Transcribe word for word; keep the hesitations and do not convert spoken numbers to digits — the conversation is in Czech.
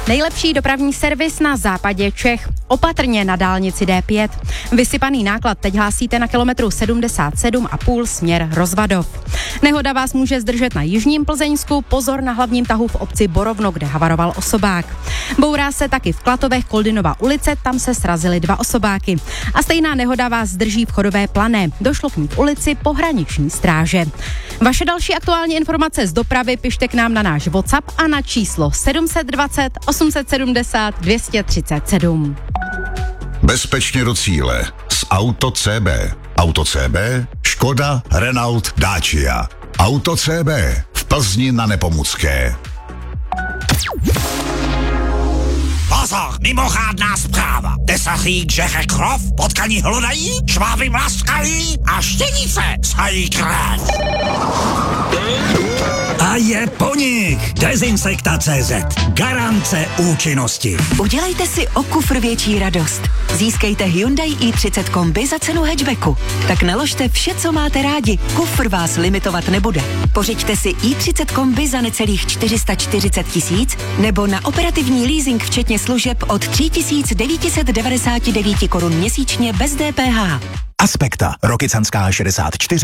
Nejlepší dopravní servis na západě Čech. Opatrně na dálnici D pět. Vysypaný náklad teď hlásíte na kilometru sedmdesát sedm a půl směr Rozvadov. Nehoda vás může zdržet na jižním Plzeňsku, pozor na hlavním tahu v obci Borovno, kde havaroval osobák. Bourá se taky v Klatovech Koldinova ulice, tam se srazily dva osobáky. A stejná nehoda vás zdrží v Chodové Plané. Došlo k ní v ulici Pohraniční stráže. Vaše další aktuální informace z dopravy pište k nám na náš WhatsApp a na číslo sedm set dvacet osm set sedmdesát dvě stě třicet sedm. Bezpečně do cíle s Auto C B. Auto C B, Škoda, Renault, Dacia. Auto C B v Plzni na Nepomucké. Pozor, mimořádná zpráva. Tesařík žeře krov, potkani hlodají, šváby mlaskají a štěnice sají krev. A je po nich Dezinsekta tečka cé zet. Garance účinnosti. Udělejte si o kufr větší radost. Získejte Hyundai i třicet kombi za cenu hatchbacku. Tak naložte vše, co máte rádi. Kufr vás limitovat nebude. Pořiďte si i třicet kombi za necelých čtyři sta čtyřicet tisíc nebo na operativní leasing včetně služeb od tři tisíce devět set devadesát devět korun měsíčně bez D P H. Aspekta, Rokycanská šedesát čtyři.